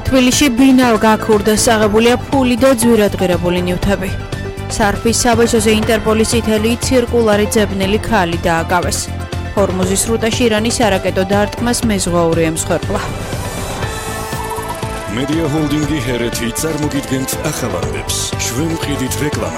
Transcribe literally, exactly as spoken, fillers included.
თბილისში ბინალ გაქურდეს აღებულია ფული და ძვირადღირებული ნივთები. სარფის საბაჟოზე ინტერპოლის წითელი ცირკულარი ძებნელი ქალი დააკავეს. ჰორმუზის სრუტეში ირანის არაკეტო დარტყმას მეზღვაური ემსხვერპლა. Media Holding-ი ჰერეთი წარმოგიდგენთ ახალ ამბებს. ჩვენ ვყიდით რეკლამა